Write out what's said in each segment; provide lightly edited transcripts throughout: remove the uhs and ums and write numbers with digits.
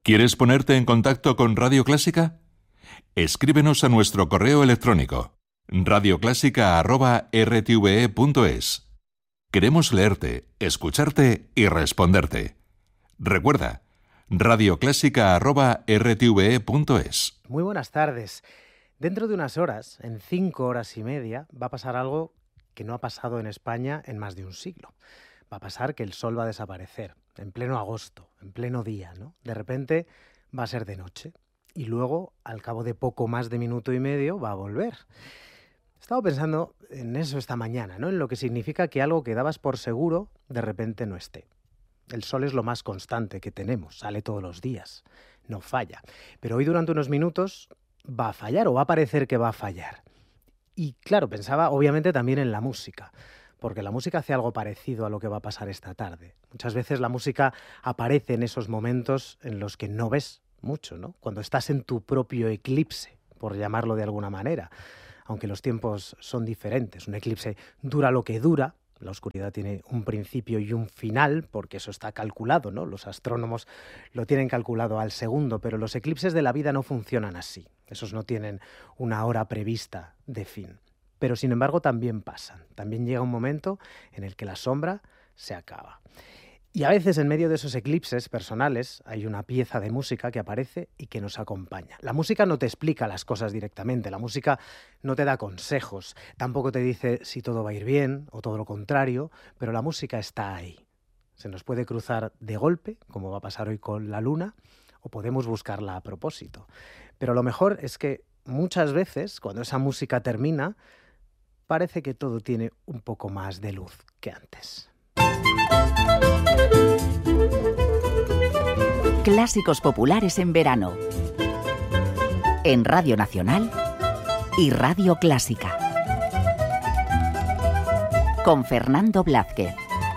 ¿Quieres ponerte en contacto con Radio Clásica? Escríbenos a nuestro correo electrónico radioclásica@rtve.es. Queremos leerte, escucharte y responderte. Recuerda, radioclásica@rtve.es. Muy buenas tardes. Dentro de unas horas, en 5 horas y media, va a pasar algo que no ha pasado en España en más de un siglo. Va a pasar que el sol va a desaparecer, en pleno agosto, en pleno día, ¿no? De repente va a ser de noche y luego, al cabo de poco más de minuto y medio, va a volver. He estado pensando en eso esta mañana, ¿no? En lo que significa que algo que dabas por seguro, de repente no esté. El sol es lo más constante que tenemos, sale todos los días, no falla. Pero hoy durante unos minutos va a fallar o va a parecer que va a fallar. Y claro, pensaba obviamente también en la música, porque la música hace algo parecido a lo que va a pasar esta tarde. Muchas veces la música aparece en esos momentos en los que no ves mucho, ¿no? Cuando estás en tu propio eclipse, por llamarlo de alguna manera, aunque los tiempos son diferentes. Un eclipse dura lo que dura. La oscuridad tiene un principio y un final, porque eso está calculado, ¿no? Los astrónomos lo tienen calculado al segundo, pero los eclipses de la vida no funcionan así. Esos no tienen una hora prevista de fin. Pero sin embargo también pasan. También llega un momento en el que la sombra se acaba. Y a veces en medio de esos eclipses personales hay una pieza de música que aparece y que nos acompaña. La música no te explica las cosas directamente, la música no te da consejos, tampoco te dice si todo va a ir bien o todo lo contrario, pero la música está ahí. Se nos puede cruzar de golpe, como va a pasar hoy con la luna, o podemos buscarla a propósito. Pero lo mejor es que muchas veces, cuando esa música termina, parece que todo tiene un poco más de luz que antes. Clásicos populares en verano. En Radio Nacional y Radio Clásica. Con Fernando Blázquez.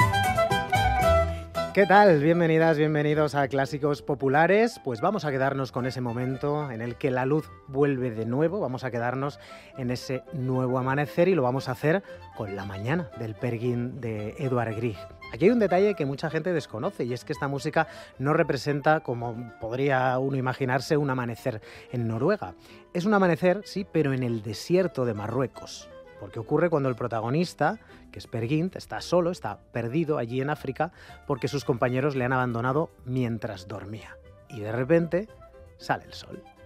¿Qué tal? Bienvenidas, bienvenidos a Clásicos Populares. Pues vamos a quedarnos con ese momento en el que la luz vuelve de nuevo. Vamos a quedarnos en ese nuevo amanecer y lo vamos a hacer con La mañana del Peer Gynt de Edvard Grieg. Aquí hay un detalle que mucha gente desconoce y es que esta música no representa, como podría uno imaginarse, un amanecer en Noruega. Es un amanecer, sí, pero en el desierto de Marruecos. Porque ocurre cuando el protagonista, que es Peer Gynt, está solo, está perdido allí en África porque sus compañeros le han abandonado mientras dormía. Y de repente sale el sol.